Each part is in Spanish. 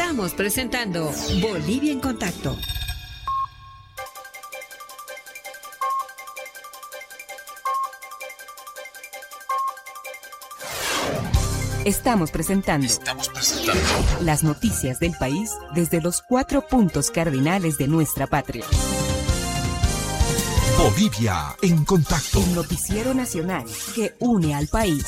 Estamos presentando Bolivia en Contacto. Estamos presentando las noticias del país desde los 4 puntos cardinales de nuestra patria. Bolivia en Contacto. El noticiero nacional que une al país.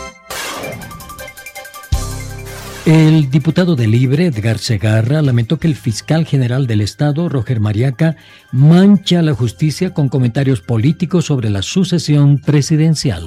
El diputado de Libre, Edgar Segarra, lamentó que el fiscal general del Estado, Roger Mariaca, mancha a la justicia con comentarios políticos sobre la sucesión presidencial.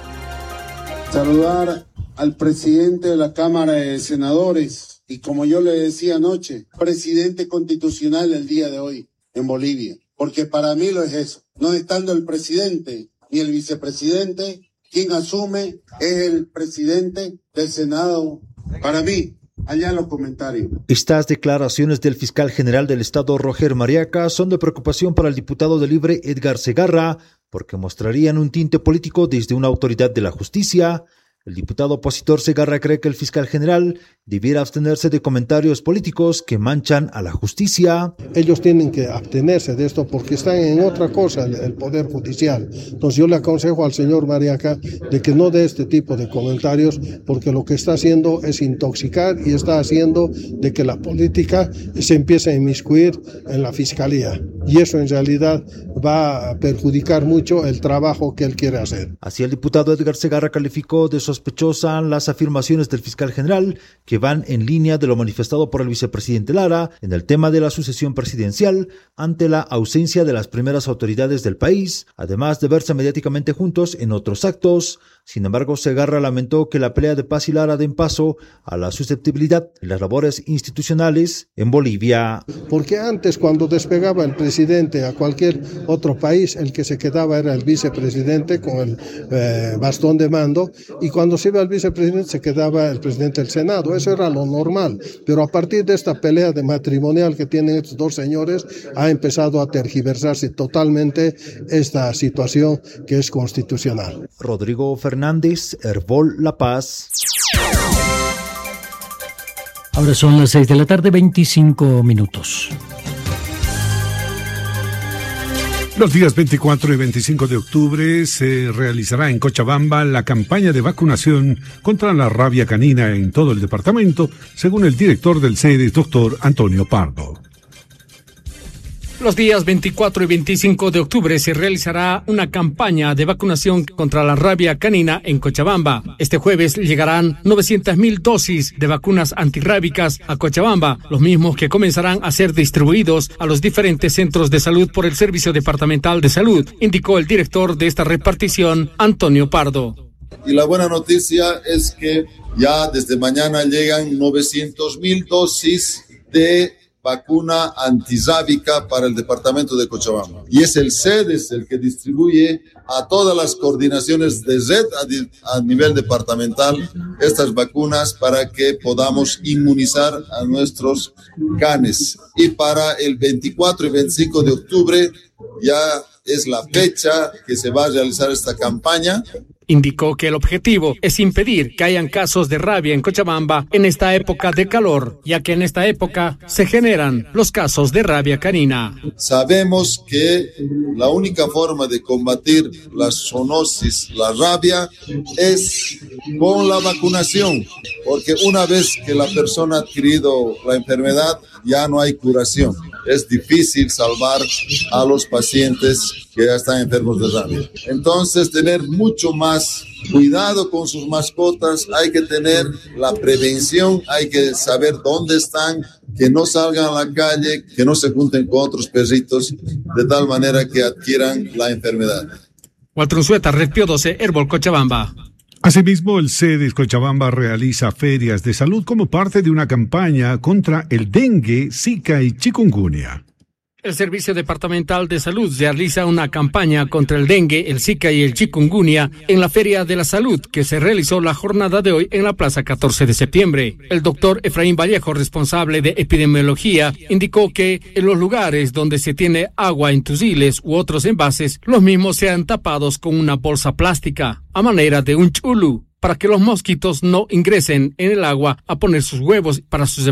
Saludar al presidente de la Cámara de Senadores y, como yo le decía anoche, presidente constitucional el día de hoy en Bolivia, porque para mí lo es eso. No estando el presidente ni el vicepresidente, quien asume es el presidente del Senado. Para mí, allá en los comentarios. Estas declaraciones del fiscal general del Estado, Roger Mariaca, son de preocupación para el diputado de Libre, Edgar Segarra, porque mostrarían un tinte político desde una autoridad de la justicia. El diputado opositor Segarra cree que el fiscal general debiera abstenerse de comentarios políticos que manchan a la justicia. Ellos tienen que abstenerse de esto porque están en otra cosa, el Poder Judicial. Entonces yo le aconsejo al señor Mariaca de que no dé este tipo de comentarios, porque lo que está haciendo es intoxicar y está haciendo de que la política se empiece a inmiscuir en la fiscalía. Y eso en realidad va a perjudicar mucho el trabajo que él quiere hacer. Así el diputado Edgar Segarra calificó de sospechosa las afirmaciones del fiscal general que van en línea de lo manifestado por el vicepresidente Lara en el tema de la sucesión presidencial ante la ausencia de las primeras autoridades del país, además de verse mediáticamente juntos en otros actos. Sin embargo, Segarra lamentó que la pelea de Paz y Lara den paso a la susceptibilidad en las labores institucionales en Bolivia. Porque antes, cuando despegaba el presidente a cualquier otro país, el que se quedaba era el vicepresidente con el bastón de mando, y cuando se iba el vicepresidente se quedaba el presidente del Senado. Eso era lo normal. Pero a partir de esta pelea de matrimonial que tienen estos dos señores, ha empezado a tergiversarse totalmente esta situación que es constitucional. Rodrigo Fernández, Herbol La Paz. Ahora son las 6 de la tarde, 25 minutos. Los días 24 y 25 de octubre se realizará en Cochabamba la campaña de vacunación contra la rabia canina en todo el departamento, según el director del CEDES, doctor Antonio Pardo. Los días 24 y 25 de octubre se realizará una campaña de vacunación contra la rabia canina en Cochabamba. Este jueves llegarán 900.000 dosis de vacunas antirrábicas a Cochabamba, los mismos que comenzarán a ser distribuidos a los diferentes centros de salud por el Servicio Departamental de Salud, indicó el director de esta repartición, Antonio Pardo. Y la buena noticia es que ya desde mañana llegan 900.000 dosis de vacuna antirrábica para el departamento de Cochabamba. Y es el CEDES el que distribuye a todas las coordinaciones de red a nivel departamental estas vacunas para que podamos inmunizar a nuestros canes. Y para el 24 y 25 de octubre ya es la fecha que se va a realizar esta campaña. Indicó que el objetivo es impedir que hayan casos de rabia en Cochabamba en esta época de calor, ya que en esta época se generan los casos de rabia canina. Sabemos que la única forma de combatir la zoonosis, la rabia, es con la vacunación, porque una vez que la persona ha adquirido la enfermedad, ya no hay curación. Es difícil salvar a los pacientes que ya están enfermos de rabia. Entonces, tener mucho más cuidado con sus mascotas, hay que tener la prevención, hay que saber dónde están, que no salgan a la calle, que no se junten con otros perritos, de tal manera que adquieran la enfermedad. Walter Unzueta, Red Pío 12, Herbol, Cochabamba. Asimismo, el CEDES Cochabamba realiza ferias de salud como parte de una campaña contra el dengue, zika y chikungunya. El Servicio Departamental de Salud realiza una campaña contra el dengue, el zika y el chikungunya en la Feria de la Salud que se realizó la jornada de hoy en la Plaza 14 de septiembre. El doctor Efraín Vallejo, responsable de epidemiología, indicó que en los lugares donde se tiene agua en tusiles u otros envases, los mismos sean tapados con una bolsa plástica, a manera de un chulu, para que los mosquitos no ingresen en el agua a poner sus huevos para sus